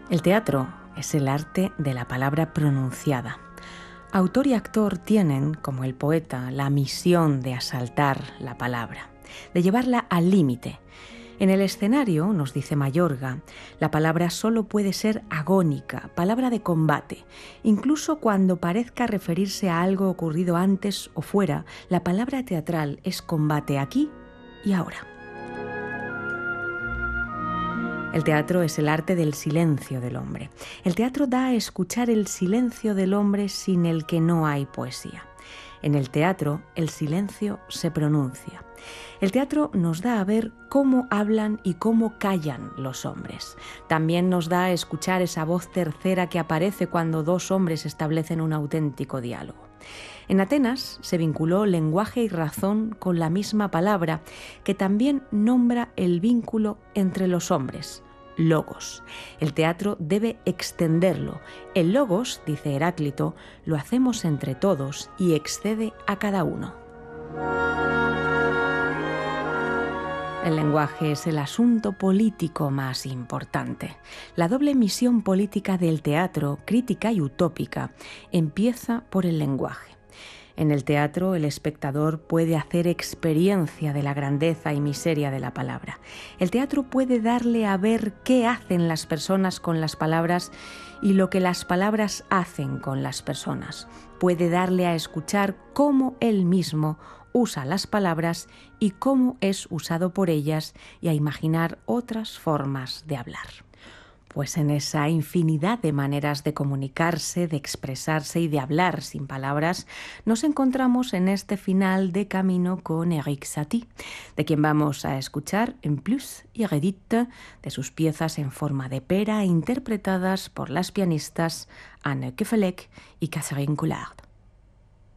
El teatro es el arte de la palabra pronunciada. Autor y actor tienen, como el poeta, la misión de asaltar la palabra, de llevarla al límite. En el escenario, nos dice Mayorga, la palabra solo puede ser agónica, palabra de combate. Incluso cuando parezca referirse a algo ocurrido antes o fuera, la palabra teatral es combate aquí y ahora. El teatro es el arte del silencio del hombre. El teatro da a escuchar el silencio del hombre sin el que no hay poesía. En el teatro, el silencio se pronuncia. El teatro nos da a ver cómo hablan y cómo callan los hombres. También nos da a escuchar esa voz tercera que aparece cuando dos hombres establecen un auténtico diálogo. En Atenas se vinculó lenguaje y razón con la misma palabra, que también nombra el vínculo entre los hombres, logos. El teatro debe extenderlo. El logos, dice Heráclito, lo hacemos entre todos y excede a cada uno. El lenguaje es el asunto político más importante. La doble misión política del teatro, crítica y utópica, empieza por el lenguaje. En el teatro, el espectador puede hacer experiencia de la grandeza y miseria de la palabra. El teatro puede darle a ver qué hacen las personas con las palabras y lo que las palabras hacen con las personas. Puede darle a escuchar cómo él mismo usa las palabras y cómo es usado por ellas, y a imaginar otras formas de hablar. Pues en esa infinidad de maneras de comunicarse, de expresarse y de hablar sin palabras, nos encontramos en este final de camino con Erik Satie, de quien vamos a escuchar En plus inédite, de sus piezas en forma de pera interpretadas por las pianistas Anne Kefelec y Catherine Coulard.